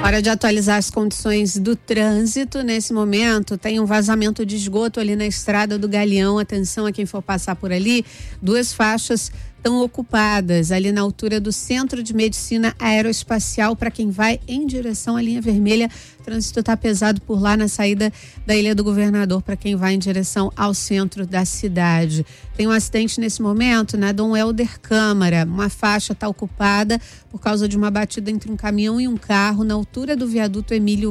Hora de atualizar as condições do trânsito. Nesse momento, tem um vazamento de esgoto ali na Estrada do Galeão. Atenção a quem for passar por ali. 2 faixas estão ocupadas ali na altura do Centro de Medicina Aeroespacial para quem vai em direção à linha vermelha. O trânsito está pesado por lá na saída da Ilha do Governador para quem vai em direção ao centro da cidade. Tem um acidente nesse momento na Dom Helder Câmara. Uma faixa está ocupada por causa de uma batida entre um caminhão e um carro na altura do viaduto Emílio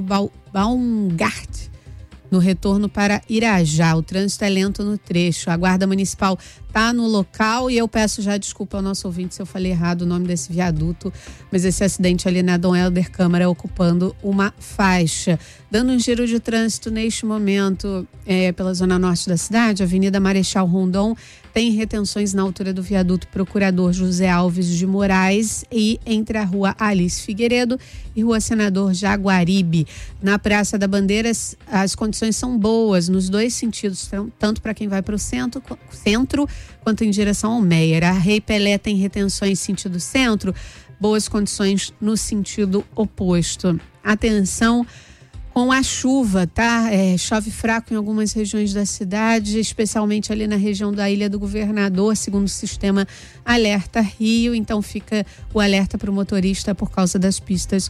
Baumgart, no retorno para Irajá. O trânsito é lento no trecho. A Guarda Municipal está no local e eu peço já desculpa ao nosso ouvinte se eu falei errado o nome desse viaduto, mas esse acidente ali na Dom Helder Câmara ocupando uma faixa. Dando um giro de trânsito neste momento pela zona norte da cidade, Avenida Marechal Rondon tem retenções na altura do viaduto Procurador José Alves de Moraes e entre a Rua Alice Figueiredo e Rua Senador Jaguaribe. Na Praça da Bandeiras, as condições são boas nos 2 sentidos, tanto para quem vai para o centro quanto em direção ao Meier. A Rei Pelé tem retenções sentido centro, boas condições no sentido oposto. Atenção com a chuva, tá? Chove fraco em algumas regiões da cidade, especialmente ali na região da Ilha do Governador, segundo o sistema Alerta Rio. Então fica o alerta para o motorista por causa das pistas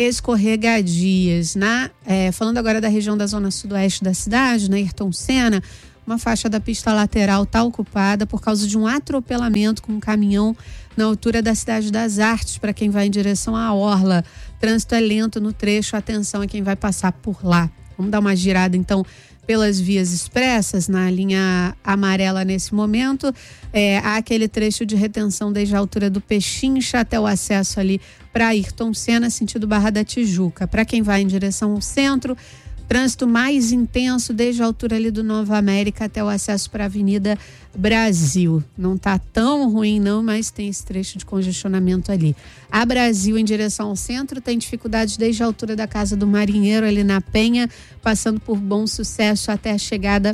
escorregadias. Falando agora da região da zona sudoeste da cidade, na Ayrton Senna, uma faixa da pista lateral está ocupada por causa de um atropelamento com um caminhão na altura da Cidade das Artes, para quem vai em direção à Orla. Trânsito é lento no trecho, atenção a quem vai passar por lá. Vamos dar uma girada então pelas vias expressas na linha amarela nesse momento. Há aquele trecho de retenção desde a altura do Pechincha até o acesso ali para Ayrton Senna, sentido Barra da Tijuca. Para quem vai em direção ao centro, trânsito mais intenso desde a altura ali do Nova América até o acesso para a Avenida Brasil. Não está tão ruim não, mas tem esse trecho de congestionamento ali. A Brasil em direção ao centro tem dificuldades desde a altura da Casa do Marinheiro ali na Penha, passando por Bom Sucesso até a chegada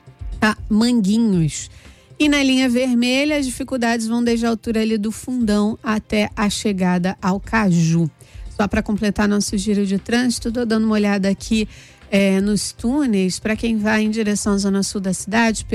a Manguinhos. E na linha vermelha as dificuldades vão desde a altura ali do Fundão até a chegada ao Caju. Só para completar nosso giro de trânsito, estou dando uma olhada aqui nos túneis. Para quem vai em direção à zona sul da cidade,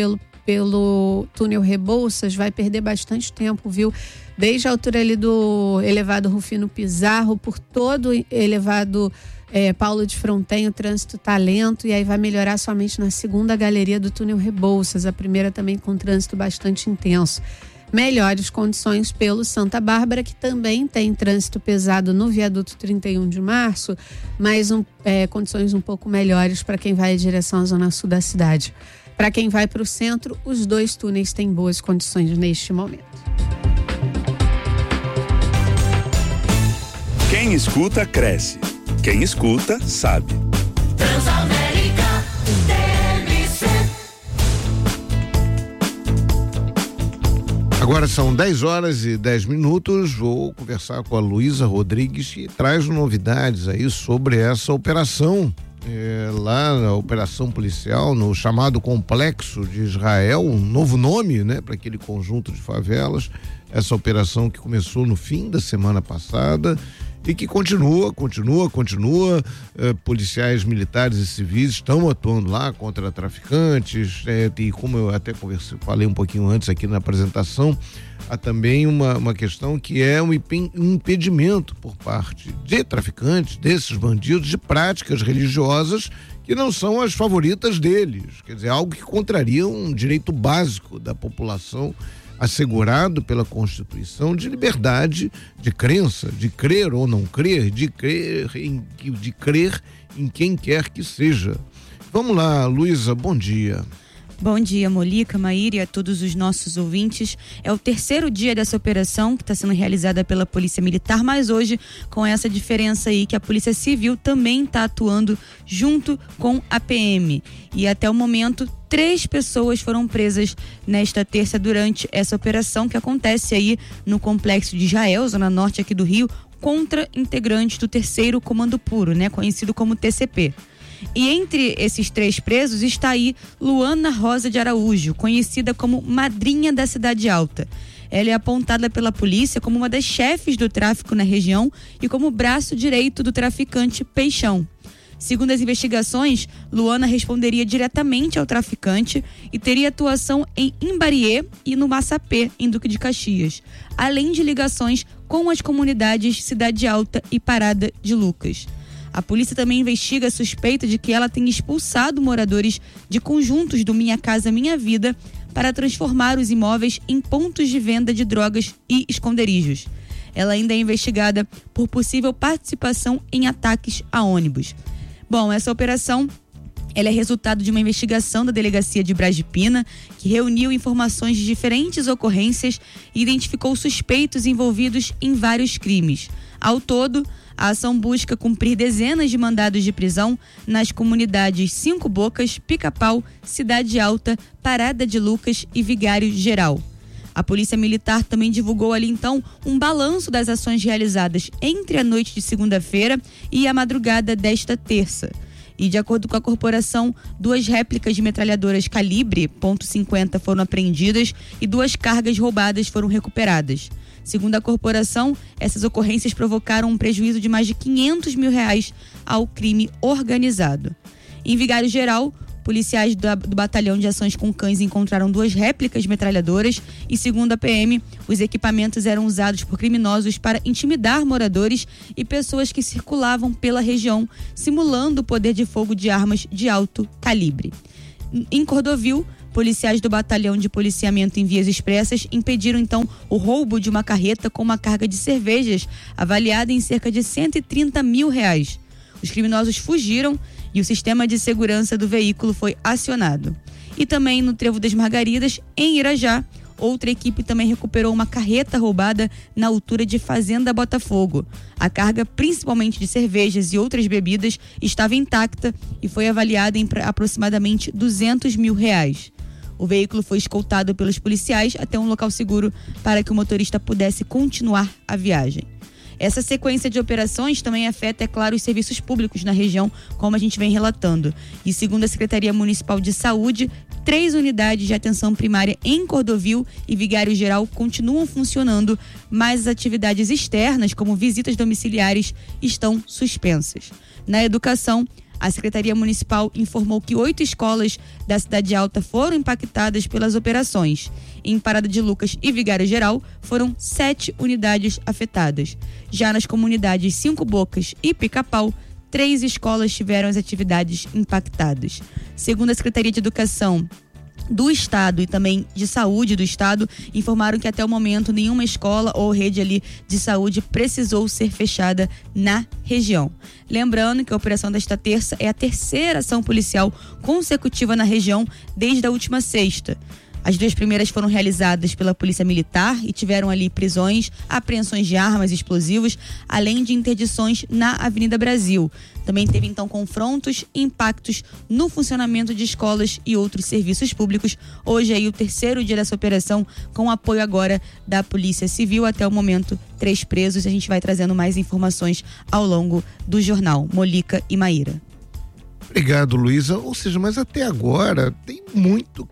pelo túnel Rebouças, vai perder bastante tempo, viu? Desde a altura ali do elevado Rufino Pizarro, por todo o elevado Paulo de Fronten, o trânsito tá lento e aí vai melhorar somente na segunda galeria do túnel Rebouças, a primeira também com trânsito bastante intenso. Melhores condições pelo Santa Bárbara, que também tem trânsito pesado no viaduto 31 de março, mas condições um pouco melhores para quem vai em direção à zona sul da cidade. Para quem vai para o centro, os 2 túneis têm boas condições neste momento. Quem escuta, cresce. Quem escuta, sabe. Transamérica TMC. Agora são 10h10. Vou conversar com a Luísa Rodrigues, que traz novidades aí sobre essa operação. Lá na operação policial no chamado Complexo de Israel, um novo nome, né, para aquele conjunto de favelas. Essa operação que começou no fim da semana passada e que continua. Policiais militares e civis estão atuando lá contra traficantes, e como eu até falei um pouquinho antes aqui na apresentação, há também uma questão que é um impedimento por parte de traficantes, desses bandidos, de práticas religiosas que não são as favoritas deles. Quer dizer, algo que contraria um direito básico da população assegurado pela Constituição de liberdade de crença, de crer ou não crer, de crer em quem quer que seja. Vamos lá, Luísa, bom dia. Bom dia, Molica, Maíra e a todos os nossos ouvintes. É o 3º dia dessa operação que está sendo realizada pela Polícia Militar, mas hoje com essa diferença aí que a Polícia Civil também está atuando junto com a PM. E até o momento 3 pessoas foram presas nesta terça durante essa operação que acontece aí no Complexo de Israel, zona norte aqui do Rio, contra integrantes do 3º Comando Puro, né, conhecido como TCP. E entre esses 3 presos está aí Luana Rosa de Araújo, conhecida como Madrinha da Cidade Alta. Ela é apontada pela polícia como uma das chefes do tráfico na região e como braço direito do traficante Peixão. Segundo as investigações, Luana responderia diretamente ao traficante e teria atuação em Imbariê e no Massapê, em Duque de Caxias, além de ligações com as comunidades Cidade Alta e Parada de Lucas. A polícia também investiga a suspeita de que ela tenha expulsado moradores de conjuntos do Minha Casa Minha Vida para transformar os imóveis em pontos de venda de drogas e esconderijos. Ela ainda é investigada por possível participação em ataques a ônibus. Bom, essa operação ela é resultado de uma investigação da Delegacia de Braz de Pina, que reuniu informações de diferentes ocorrências e identificou suspeitos envolvidos em vários crimes. Ao todo, a ação busca cumprir dezenas de mandados de prisão nas comunidades Cinco Bocas, Pica-Pau, Cidade Alta, Parada de Lucas e Vigário Geral. A Polícia Militar também divulgou ali então um balanço das ações realizadas entre a noite de segunda-feira e a madrugada desta terça. E de acordo com a corporação, 2 réplicas de metralhadoras calibre .50 foram apreendidas e 2 cargas roubadas foram recuperadas. Segundo a corporação, essas ocorrências provocaram um prejuízo de mais de R$500 mil ao crime organizado. Em Vigário Geral, policiais do Batalhão de Ações com Cães encontraram 2 réplicas de metralhadoras e, segundo a PM, os equipamentos eram usados por criminosos para intimidar moradores e pessoas que circulavam pela região, simulando o poder de fogo de armas de alto calibre. Em Cordovil, policiais do Batalhão de Policiamento em Vias Expressas impediram então o roubo de uma carreta com uma carga de cervejas avaliada em cerca de R$130 mil. Os criminosos fugiram e o sistema de segurança do veículo foi acionado. E também no Trevo das Margaridas, em Irajá, outra equipe também recuperou uma carreta roubada na altura de Fazenda Botafogo. A carga, principalmente de cervejas e outras bebidas, estava intacta e foi avaliada em aproximadamente R$200 mil. O veículo foi escoltado pelos policiais até um local seguro para que o motorista pudesse continuar a viagem. Essa sequência de operações também afeta, é claro, os serviços públicos na região, como a gente vem relatando. E segundo a Secretaria Municipal de Saúde, 3 unidades de atenção primária em Cordovil e Vigário Geral continuam funcionando, mas as atividades externas, como visitas domiciliares, estão suspensas. Na educação, a Secretaria Municipal informou que 8 escolas da Cidade Alta foram impactadas pelas operações. Em Parada de Lucas e Vigário Geral, foram 7 unidades afetadas. Já nas comunidades Cinco Bocas e Pica-Pau, 3 escolas tiveram as atividades impactadas. Segundo a Secretaria de Educação do Estado e também de Saúde do Estado, informaram que até o momento nenhuma escola ou rede ali de saúde precisou ser fechada na região. Lembrando que a operação desta terça é a 3ª ação policial consecutiva na região desde a última sexta. As 2 primeiras foram realizadas pela Polícia Militar e tiveram ali prisões, apreensões de armas e explosivos, além de interdições na Avenida Brasil. Também teve então confrontos e impactos no funcionamento de escolas e outros serviços públicos. Hoje aí o 3º dia dessa operação, com apoio agora da Polícia Civil. Até o momento, 3 presos. A gente vai trazendo mais informações ao longo do jornal. Molica e Maíra. Obrigado, Luísa. Ou seja, mas até agora tem muito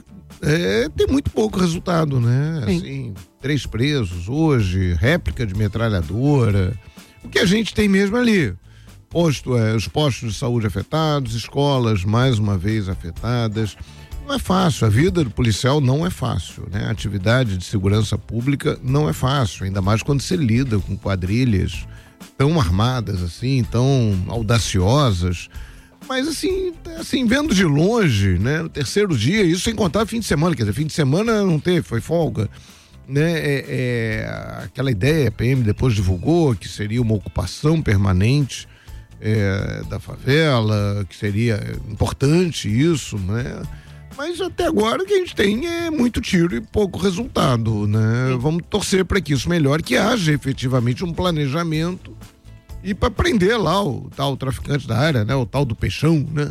pouco resultado, né? Sim. Assim, 3 presos hoje, réplica de metralhadora. O que a gente tem mesmo ali? Os postos de saúde afetados, escolas mais uma vez afetadas. Não é fácil, a vida do policial não é fácil, né? A atividade de segurança pública não é fácil, ainda mais quando você lida com quadrilhas tão armadas assim, tão audaciosas. Mas assim, vendo de longe, né? No 3º dia, isso sem contar fim de semana, quer dizer, fim de semana não teve, foi folga, né? Aquela ideia, a PM depois divulgou que seria uma ocupação permanente da favela, que seria importante isso, né? Mas até agora o que a gente tem é muito tiro e pouco resultado, né? Vamos torcer para que isso melhore, que haja efetivamente um planejamento e para prender lá o tal traficante da área, né? O tal do Peixão, né?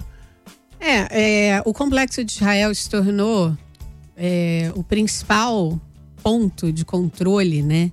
O complexo de Israel se tornou o principal ponto de controle, né?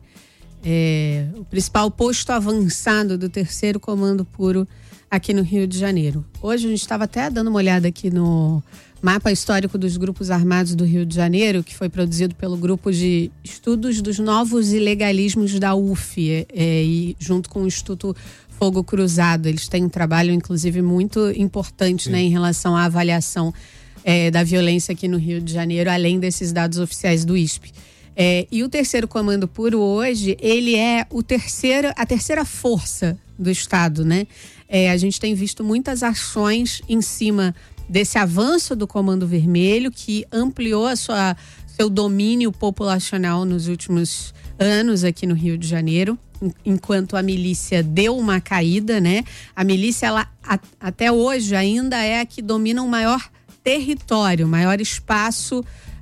O principal posto avançado do 3º Comando Puro aqui no Rio de Janeiro. Hoje a gente estava até dando uma olhada aqui no Mapa Histórico dos Grupos Armados do Rio de Janeiro, que foi produzido pelo Grupo de Estudos dos Novos Ilegalismos da UF, e junto com o Instituto Fogo Cruzado. Eles têm um trabalho, inclusive, muito importante, né, em relação à avaliação da violência aqui no Rio de Janeiro, além desses dados oficiais do ISP. E o Terceiro Comando Puro hoje, ele é a terceira força do Estado, né? A gente tem visto muitas ações em cima desse avanço do Comando Vermelho, que ampliou seu domínio populacional nos últimos anos aqui no Rio de Janeiro, enquanto a milícia deu uma caída, né? A milícia, ela até hoje ainda é a que domina o maior território, maior espaço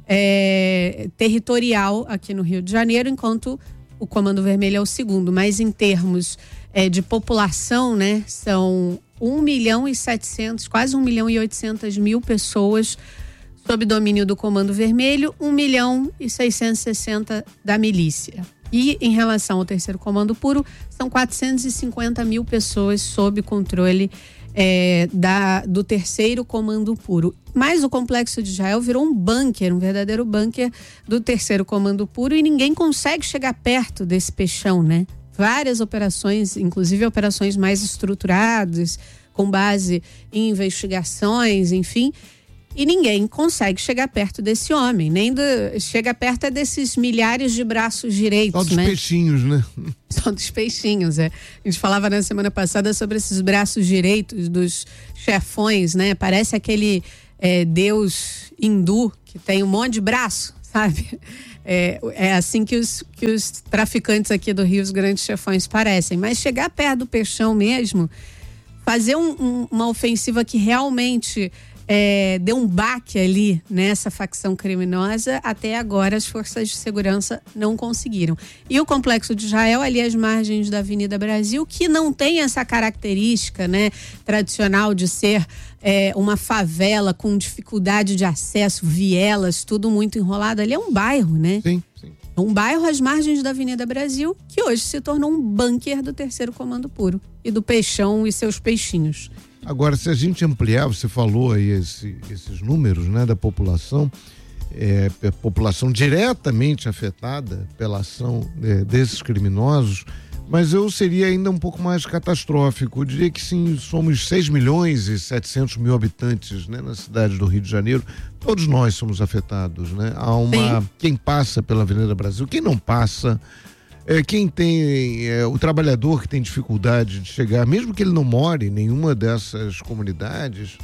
territorial aqui no Rio de Janeiro, enquanto o Comando Vermelho é o segundo. Mas em termos de população, né, são 1.700.000, quase 1.800.000 pessoas sob domínio do Comando Vermelho, 1.660.000 da milícia. E em relação ao Terceiro Comando Puro, são 450.000 pessoas sob controle do Terceiro Comando Puro. Mas o Complexo de Israel virou um bunker, um verdadeiro bunker do Terceiro Comando Puro, e ninguém consegue chegar perto desse peixão, né? Várias operações, inclusive operações mais estruturadas, com base em investigações, enfim, e ninguém consegue chegar perto desse homem, chega perto desses milhares de braços direitos, Só dos peixinhos, né? Só dos peixinhos, A gente falava na semana passada sobre esses braços direitos dos chefões, né? Parece aquele deus hindu que tem um monte de braço, sabe? É assim que os traficantes aqui do Rio, os grandes chefões, parecem. Mas chegar perto do peixão mesmo, fazer uma ofensiva que realmente deu um baque ali nessa facção criminosa, até agora as forças de segurança não conseguiram. E o Complexo de Israel, ali às margens da Avenida Brasil, que não tem essa característica, né, tradicional de ser uma favela com dificuldade de acesso, vielas, tudo muito enrolado. Ali é um bairro, né? Sim. Um bairro às margens da Avenida Brasil, que hoje se tornou um bunker do Terceiro Comando Puro e do Peixão e seus peixinhos. Agora, se a gente ampliar, você falou aí esses números, né, da população, população diretamente afetada pela ação desses criminosos, mas eu seria ainda um pouco mais catastrófico. Eu diria que sim, somos 6.700.000 habitantes, né, na cidade do Rio de Janeiro. Todos nós somos afetados, né? Quem passa pela Avenida Brasil, quem não passa, quem tem o trabalhador que tem dificuldade de chegar, mesmo que ele não more em nenhuma dessas comunidades,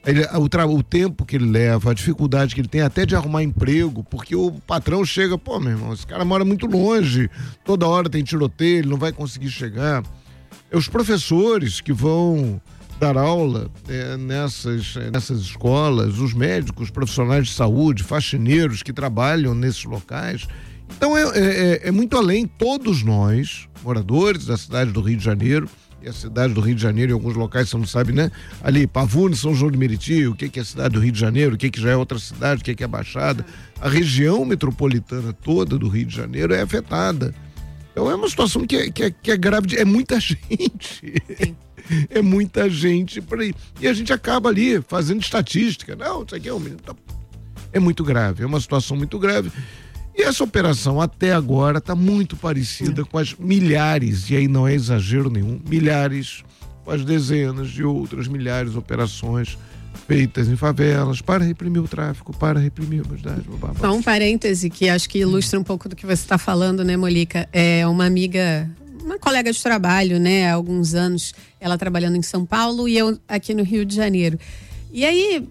o tempo que ele leva, a dificuldade que ele tem até de arrumar emprego, porque o patrão chega, pô, meu irmão, esse cara mora muito longe, toda hora tem tiroteio, ele não vai conseguir chegar. Os professores que vão dar aula nessas escolas, os médicos, profissionais de saúde, faxineiros que trabalham nesses locais. Então é muito além. Todos nós, moradores da cidade do Rio de Janeiro, e a cidade do Rio de Janeiro, em alguns locais você não sabe, né? Ali, Pavune, São João de Meriti, o que é a cidade do Rio de Janeiro, o que já é outra cidade, o que é a Baixada. A região metropolitana toda do Rio de Janeiro é afetada. Então é uma situação que é grave, é muita gente. É muita gente por aí. E a gente acaba ali fazendo estatística. Não, isso aqui é um menino. É muito grave, é uma situação muito grave. E essa operação até agora está muito parecida com as milhares, e aí não é exagero nenhum, milhares, com as dezenas de outras milhares de operações feitas em favelas para reprimir o tráfico, para reprimir a verdade. Só um parêntese que acho que ilustra um pouco do que você está falando, né, Molica? É uma amiga, uma colega de trabalho, né, há alguns anos, ela trabalhando em São Paulo e eu aqui no Rio de Janeiro. E aí,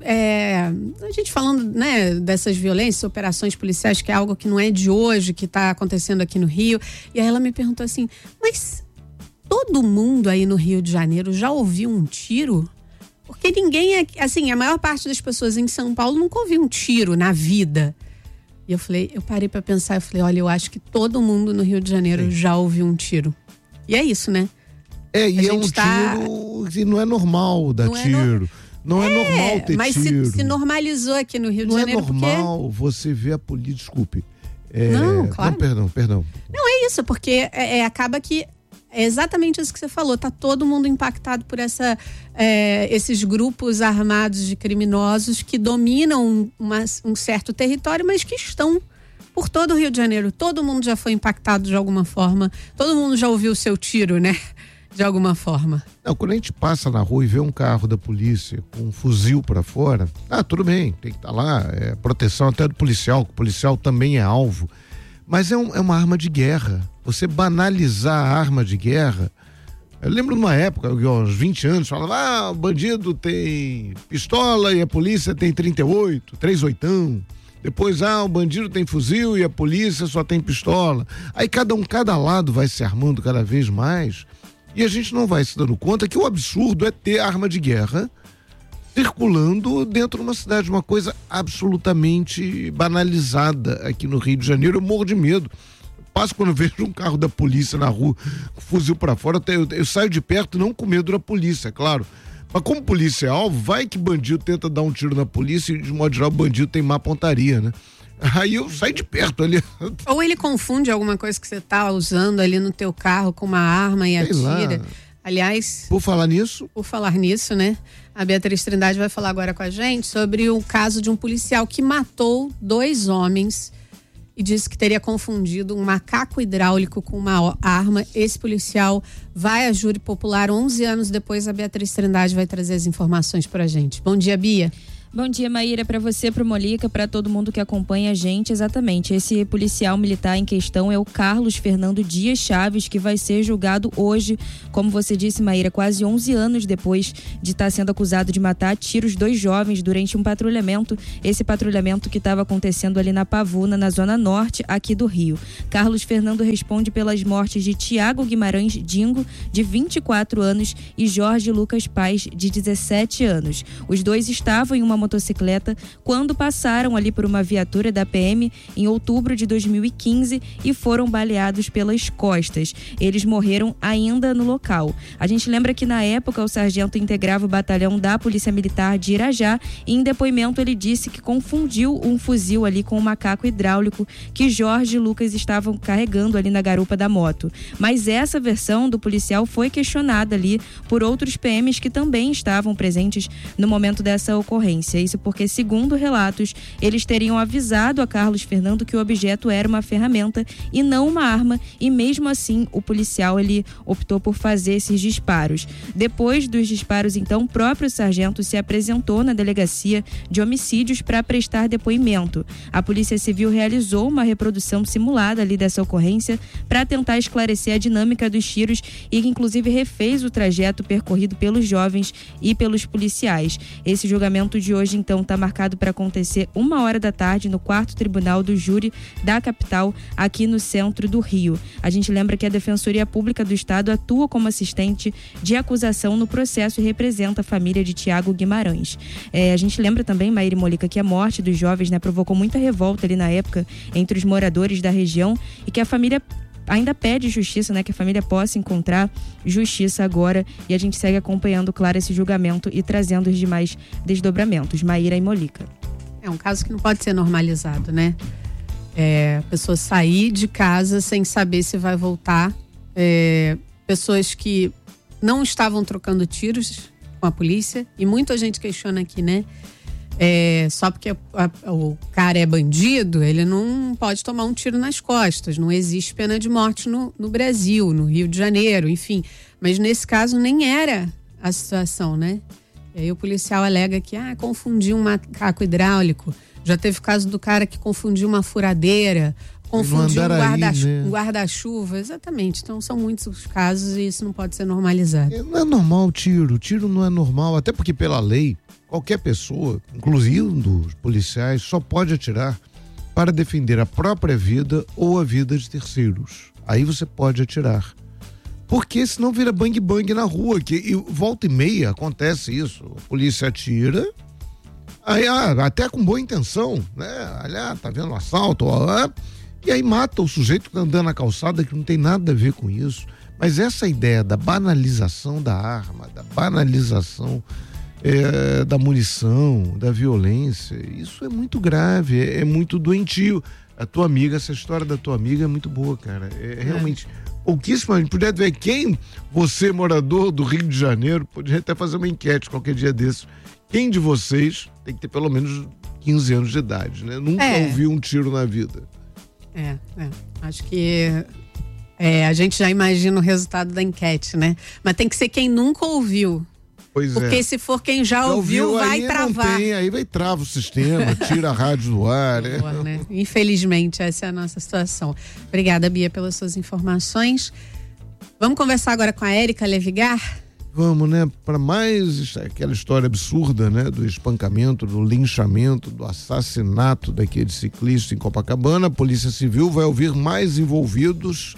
a gente falando, né, dessas violências, operações policiais, que é algo que não é de hoje, que está acontecendo aqui no Rio. E aí ela me perguntou assim, mas todo mundo aí no Rio de Janeiro já ouviu um tiro? Porque ninguém, assim, a maior parte das pessoas em São Paulo nunca ouviu um tiro na vida. E eu parei para pensar, eu falei, olha, eu acho que todo mundo no Rio de Janeiro já ouviu um tiro. E é isso, né? E é um tiro que não é normal dar tiro. Não é normal ter mas tiro. Mas se normalizou aqui no Rio de Janeiro. Não é normal você ver a polícia. Desculpe. Não, claro. Não, perdão. Não, é isso, porque acaba que É exatamente isso que você falou, tá todo mundo impactado por esses grupos armados de criminosos que dominam um certo território, mas que estão por todo o Rio de Janeiro. Todo mundo já foi impactado de alguma forma, todo mundo já ouviu o seu tiro, né? De alguma forma. Não, quando a gente passa na rua e vê um carro da polícia com um fuzil para fora, tudo bem, tem que estar lá, proteção até do policial, que o policial também é alvo, mas é uma arma de guerra. Você banalizar a arma de guerra, eu lembro de uma época, uns 20 anos, falava, o bandido tem pistola e a polícia tem 38. Depois, o bandido tem fuzil e a polícia só tem pistola. Aí cada lado vai se armando cada vez mais. E a gente não vai se dando conta que o absurdo é ter arma de guerra circulando dentro de uma cidade, uma coisa absolutamente banalizada aqui no Rio de Janeiro. Eu morro de medo. Passo quando eu vejo um carro da polícia na rua, com fuzil pra fora, eu saio de perto não com medo da polícia, claro. Mas como polícia é alvo, vai que bandido tenta dar um tiro na polícia e de modo geral o bandido tem má pontaria, né? Aí eu saio de perto ali. Ou ele confunde alguma coisa que você tá usando ali no teu carro com uma arma e atira. Aliás... Por falar nisso, né? A Beatriz Trindade vai falar agora com a gente sobre o caso de um policial que matou 2 homens e disse que teria confundido um macaco hidráulico com uma arma. Esse policial vai a júri popular 11 anos depois. A Beatriz Trindade vai trazer as informações pra gente. Bom dia, Bia. Bom dia, Maíra, para você, para o Molica, para todo mundo que acompanha a gente. Exatamente, esse policial militar em questão é o Carlos Fernando Dias Chaves, que vai ser julgado hoje, como você disse, Maíra, quase 11 anos depois de estar sendo acusado de matar a tiros 2 jovens durante um patrulhamento, esse patrulhamento que estava acontecendo ali na Pavuna, na zona norte aqui do Rio. Carlos Fernando responde pelas mortes de Tiago Guimarães Dingo, de 24 anos, e Jorge Lucas Paz, de 17 anos. Os dois estavam em uma motocicleta quando passaram ali por uma viatura da PM em outubro de 2015 e foram baleados pelas costas. Eles morreram ainda no local. A gente lembra que na época o sargento integrava o batalhão da Polícia Militar de Irajá e em depoimento ele disse que confundiu um fuzil ali com um macaco hidráulico que Jorge e Lucas estavam carregando ali na garupa da moto. Mas essa versão do policial foi questionada ali por outros PMs que também estavam presentes no momento dessa ocorrência. Isso porque, segundo relatos, eles teriam avisado a Carlos Fernando que o objeto era uma ferramenta e não uma arma, e mesmo assim o policial ele optou por fazer esses disparos. Depois dos disparos, então, o próprio sargento se apresentou na delegacia de homicídios para prestar depoimento. A Polícia Civil realizou uma reprodução simulada ali dessa ocorrência para tentar esclarecer a dinâmica dos tiros e que inclusive refez o trajeto percorrido pelos jovens e pelos policiais. Esse julgamento de hoje, então, está marcado para acontecer 1h da tarde no 4º Tribunal do Júri da capital, aqui no centro do Rio. A gente lembra que a Defensoria Pública do Estado atua como assistente de acusação no processo e representa a família de Tiago Guimarães. A gente lembra também, Maíra e Molica, que a morte dos jovens, né, provocou muita revolta ali na época entre os moradores da região e que a família ainda pede justiça, né? Que a família possa encontrar justiça agora, e a gente segue acompanhando, claro, esse julgamento e trazendo os demais desdobramentos. Maíra e Molica. É um caso que não pode ser normalizado, né? A pessoa sair de casa sem saber se vai voltar. Pessoas que não estavam trocando tiros com a polícia, e muita gente questiona aqui, né? Só porque o cara é bandido, ele não pode tomar um tiro nas costas. Não existe pena de morte no Brasil, no Rio de Janeiro, enfim. Mas nesse caso nem era a situação, né? E aí o policial alega que confundiu um macaco hidráulico. Já teve o caso do cara que confundiu uma furadeira, confundiu um guarda-chuva. Exatamente. Então são muitos os casos e isso não pode ser normalizado. Não é normal tiro não é normal, até porque pela lei qualquer pessoa, inclusive dos policiais, só pode atirar para defender a própria vida ou a vida de terceiros. Aí você pode atirar. Porque senão vira bang-bang na rua, e volta e meia acontece isso. A polícia atira, aí até com boa intenção, né? Olha, tá vendo um assalto, e aí mata o sujeito que tá andando na calçada, que não tem nada a ver com isso. Mas essa ideia da banalização da arma, da banalização da munição, da violência, isso é muito grave, é muito doentio. Essa história da tua amiga é muito boa, cara. Realmente, pouquíssimo. A gente podia ver quem, você, morador do Rio de Janeiro, poderia até fazer uma enquete qualquer dia desses. Quem de vocês tem que ter pelo menos 15 anos de idade, né? Nunca ouviu um tiro na vida. Acho que a gente já imagina o resultado da enquete, né? Mas tem que ser quem nunca ouviu. Pois Porque se for quem já ouviu, vai travar. Aí vai trava o sistema, tira a rádio do ar. Né? Infelizmente, essa é a nossa situação. Obrigada, Bia, pelas suas informações. Vamos conversar agora com a Érica Levigar? Vamos, né? Para mais aquela história absurda, né? Do espancamento, do linchamento, do assassinato daquele ciclista em Copacabana. A Polícia Civil vai ouvir mais envolvidos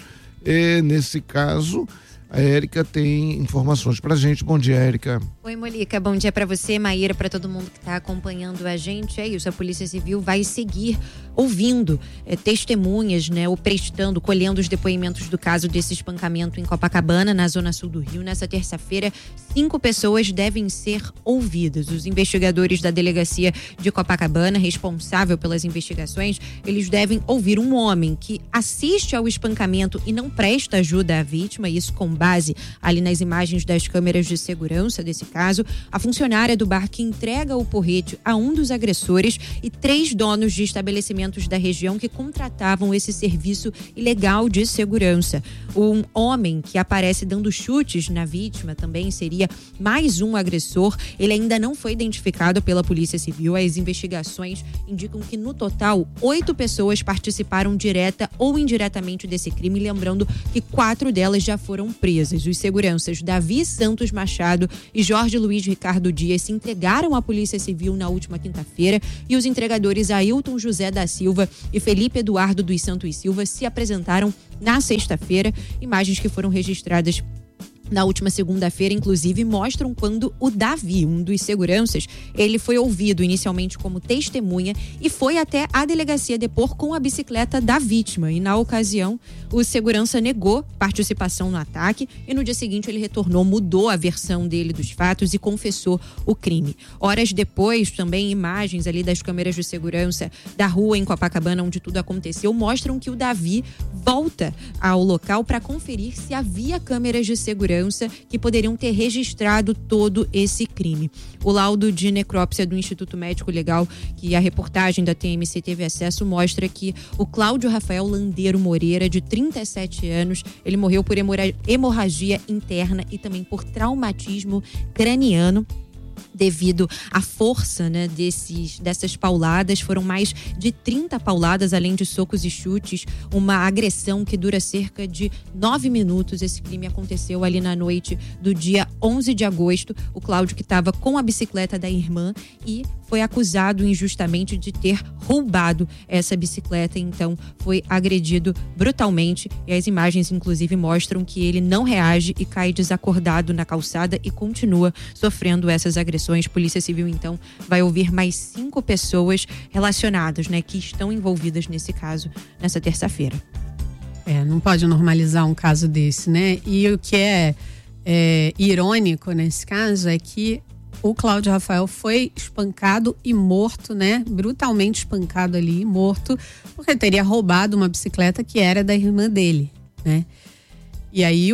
nesse caso. A Érica tem informações pra gente. Bom dia, Érica. Oi, Molica. Bom dia pra você, Maíra, pra todo mundo que tá acompanhando a gente. É isso, a Polícia Civil vai seguir ouvindo testemunhas, né, ou prestando, colhendo os depoimentos do caso desse espancamento em Copacabana, na zona sul do Rio. Nessa terça-feira, 5 pessoas devem ser ouvidas. Os investigadores da Delegacia de Copacabana, responsável pelas investigações, eles devem ouvir um homem que assiste ao espancamento e não presta ajuda à vítima, isso com base ali nas imagens das câmeras de segurança desse caso, a funcionária do bar que entrega o porrete a um dos agressores e 3 donos de estabelecimentos da região que contratavam esse serviço ilegal de segurança. Um homem que aparece dando chutes na vítima também seria mais um agressor. Ele ainda não foi identificado pela Polícia Civil. As investigações indicam que no total 8 pessoas participaram direta ou indiretamente desse crime, lembrando que 4 delas já foram presas. Os seguranças Davi Santos Machado e Jorge Luiz Ricardo Dias se entregaram à Polícia Civil na última quinta-feira e os entregadores Ailton José da Silva e Felipe Eduardo dos Santos Silva se apresentaram na sexta-feira. Imagens que foram registradas na última segunda-feira, inclusive, mostram quando o Davi, um dos seguranças, ele foi ouvido inicialmente como testemunha e foi até a delegacia depor com a bicicleta da vítima. E na ocasião, o segurança negou participação no ataque e no dia seguinte ele retornou, mudou a versão dele dos fatos e confessou o crime. Horas depois, também imagens ali das câmeras de segurança da rua em Copacabana, onde tudo aconteceu, mostram que o Davi volta ao local para conferir se havia câmeras de segurança que poderiam ter registrado todo esse crime. O laudo de necrópsia do Instituto Médico Legal, que a reportagem da TMC teve acesso, mostra que o Cláudio Rafael Landeiro Moreira, de 37 anos, ele morreu por hemorragia interna e também por traumatismo craniano. Devido à força, né, dessas pauladas, foram mais de 30 pauladas, além de socos e chutes, uma agressão que dura cerca de 9 minutos. Esse crime aconteceu ali na noite do dia 11 de agosto. O Cláudio, que estava com a bicicleta da irmã e foi acusado injustamente de ter roubado essa bicicleta, então foi agredido brutalmente. E as imagens, inclusive, mostram que ele não reage e cai desacordado na calçada e continua sofrendo essas agressões. Polícia Civil, então, vai ouvir mais 5 pessoas relacionadas, né, que estão envolvidas nesse caso, nessa terça-feira. Não pode normalizar um caso desse, né? E o que é irônico nesse caso é que o Cláudio Rafael foi espancado e morto, né? Brutalmente espancado ali, morto, porque teria roubado uma bicicleta que era da irmã dele, né? E aí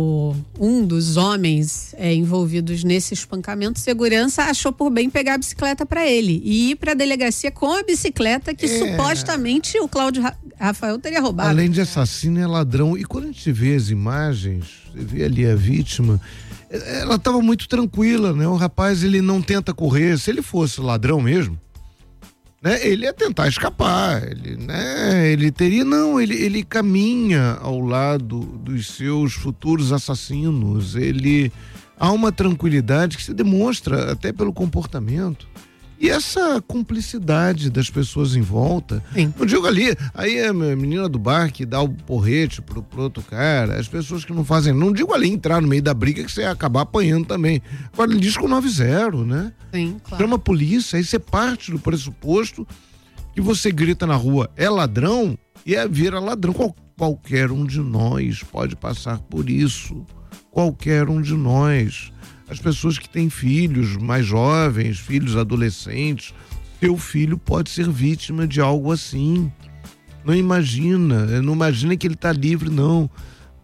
um dos homens envolvidos nesse espancamento, segurança, achou por bem pegar a bicicleta para ele e ir para a delegacia com a bicicleta que supostamente o Cláudio Rafael teria roubado. Além de assassino, é ladrão. E quando a gente vê as imagens, você vê ali a vítima, ela estava muito tranquila, né? O rapaz, ele não tenta correr. Se ele fosse ladrão mesmo, né, ele ia tentar escapar, ele teria, não, ele caminha ao lado dos seus futuros assassinos, há uma tranquilidade que se demonstra até pelo comportamento. E essa cumplicidade das pessoas em volta. Sim. Não digo ali, aí a menina do bar que dá o porrete pro outro cara, as pessoas que não fazem, não digo ali entrar no meio da briga que você ia acabar apanhando também. Agora ele diz com 9-0, né? Sim, claro. Chama a polícia, aí você parte do pressuposto que você grita na rua, é ladrão, e vira ladrão. Qualquer um de nós pode passar por isso. Qualquer um de nós. As pessoas que têm filhos mais jovens, filhos adolescentes, seu filho pode ser vítima de algo assim. Não imagina que ele está livre, não.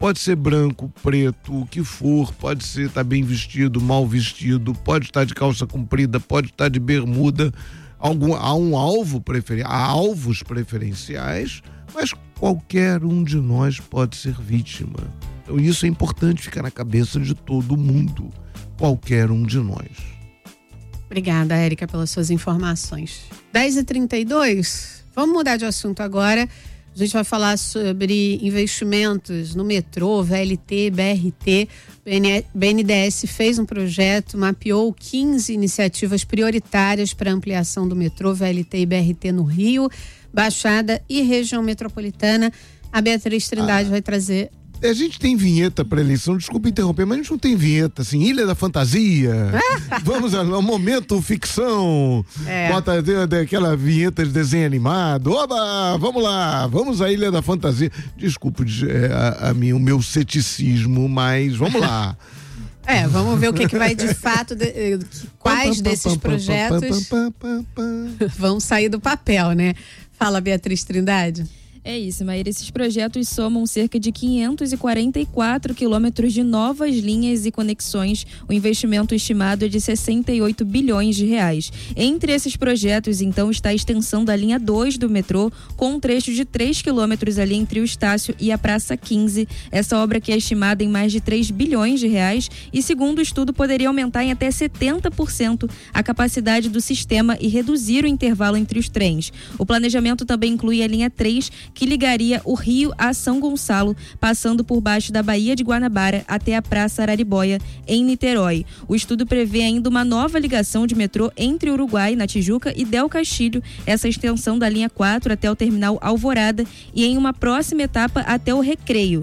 pode ser branco, preto, o que for, pode ser tá bem vestido, mal vestido, pode estar de calça comprida, pode estar de bermuda. Há um alvo há alvos preferenciais, mas qualquer um de nós pode ser vítima. Então isso é importante ficar na cabeça de todo mundo, qualquer um de nós. Obrigada, Érica, pelas suas informações. 10h32, vamos mudar de assunto agora. A gente vai falar sobre investimentos no metrô, VLT, BRT. O BNDES fez um projeto, mapeou 15 iniciativas prioritárias para ampliação do metrô, VLT e BRT no Rio, Baixada e região metropolitana. A Beatriz Trindade vai trazer. A gente tem vinheta para eleição, desculpa interromper, mas a gente não tem vinheta, assim, Ilha da Fantasia, vamos ao momento ficção, bota aquela vinheta de desenho animado, oba, vamos lá, vamos à Ilha da Fantasia. Desculpe o meu ceticismo, mas vamos lá. Vamos ver o que vai de fato, quais desses projetos vão sair do papel, né? Fala, Beatriz Trindade. É isso, Maíra. Esses projetos somam cerca de 544 quilômetros de novas linhas e conexões. O investimento estimado é de 68 bilhões de reais. Entre esses projetos, então, está a extensão da linha 2 do metrô, com um trecho de 3 quilômetros ali entre o Estácio e a Praça 15. Essa obra que é estimada em mais de 3 bilhões de reais e, segundo o estudo, poderia aumentar em até 70% a capacidade do sistema e reduzir o intervalo entre os trens. O planejamento também inclui a linha 3, que ligaria o Rio a São Gonçalo, passando por baixo da Baía de Guanabara até a Praça Araribóia, em Niterói. O estudo prevê ainda uma nova ligação de metrô entre Uruguai, na Tijuca, e Del Castilho, essa extensão da linha 4 até o terminal Alvorada e em uma próxima etapa até o Recreio.